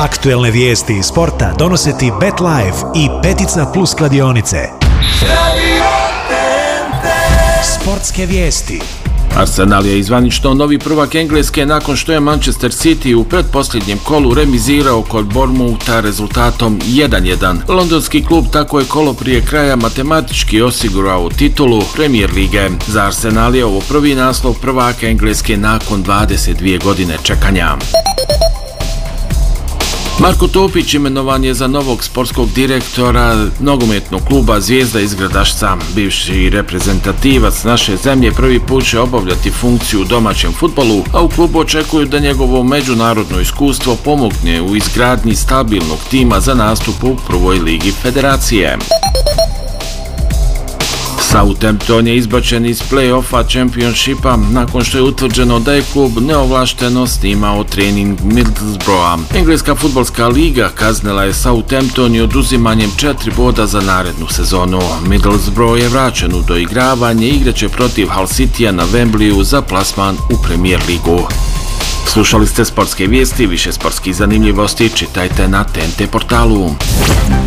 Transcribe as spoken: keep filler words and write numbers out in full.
Aktuelne vijesti iz sporta donose ti BetLife i Petica Plus kladionice. Sportske vijesti. Arsenal je izvanično novi prvak Engleske nakon što je Manchester City u pretposljednjem kolu remizirao kod Bournemoutha rezultatom jedan jedan. Londonski klub tako je kolo prije kraja matematički osigurao titulu Premier lige. Za Arsenal je ovo prvi naslov prvaka Engleske nakon dvadeset dvije godine čekanja. Marko Topić imenovan je za novog sportskog direktora nogometnog kluba Zvijezda iz Gradašca. Bivši reprezentativac naše zemlje prvi put će obavljati funkciju u domaćem fudbalu, a u klubu očekuju da njegovo međunarodno iskustvo pomogne u izgradnji stabilnog tima za nastup u prvoj ligi federacije. Southampton je izbačen iz play-offa Championshipa nakon što je utvrđeno da je klub neovlašteno snimao trening Middlesbrougha. Engleska fudbalska liga kaznila je Southampton i oduzimanjem četiri boda za narednu sezonu. Middlesbrough je vraćen u doigravanje i igraće protiv Hull Citya na Wembleyu za plasman u Premier ligu. Slušali ste sportske vijesti, više sportskih zanimljivosti čitajte na T N T portalu.